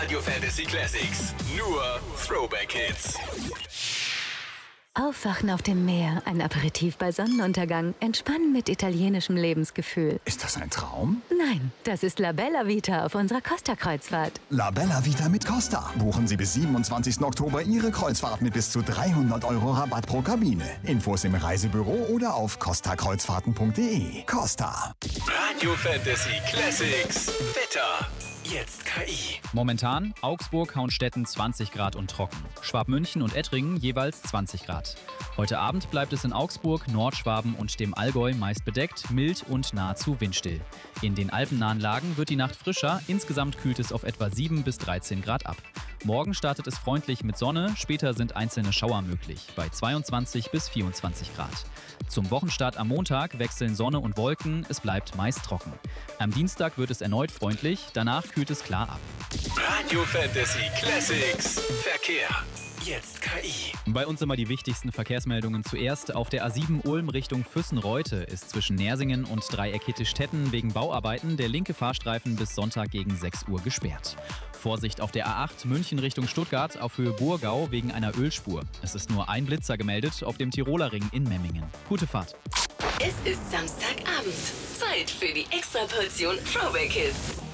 Radio Fantasy Classics. Nur Throwback Hits. Aufwachen auf dem Meer, ein Aperitif bei Sonnenuntergang, entspannen mit italienischem Lebensgefühl. Ist das ein Traum? Nein, das ist La Bella Vita auf unserer Costa-Kreuzfahrt. La Bella Vita mit Costa. Buchen Sie bis 27. Oktober Ihre Kreuzfahrt mit bis zu 300 € Rabatt pro Kabine. Infos im Reisebüro oder auf costakreuzfahrten.de. Costa. Radio Fantasy Classics. Wetter. Jetzt KI. Momentan Augsburg, Hauenstetten 20 Grad und trocken. Schwabmünchen und Ettringen jeweils 20 Grad. Heute Abend bleibt es in Augsburg, Nordschwaben und dem Allgäu meist bedeckt, mild und nahezu windstill. In den alpennahen Lagen wird die Nacht frischer, insgesamt kühlt es auf etwa 7 bis 13 Grad ab. Morgen startet es freundlich mit Sonne, später sind einzelne Schauer möglich, bei 22 bis 24 Grad. Zum Wochenstart am Montag wechseln Sonne und Wolken, es bleibt meist trocken. Am Dienstag wird es erneut freundlich, danach kühlt es klar ab. Radio Fantasy Classics. Verkehr. Jetzt KI. Bei uns immer die wichtigsten Verkehrsmeldungen zuerst. Auf der A7 Ulm Richtung Füssen-Reute ist zwischen Nersingen und Dreieck-Hittistetten wegen Bauarbeiten der linke Fahrstreifen bis Sonntag gegen 6 Uhr gesperrt. Vorsicht auf der A8 München Richtung Stuttgart auf Höhe Burgau wegen einer Ölspur. Es ist nur ein Blitzer gemeldet auf dem Tiroler Ring in Memmingen. Gute Fahrt. Es ist Samstagabend. Zeit für die Extraportion Throwback Hits.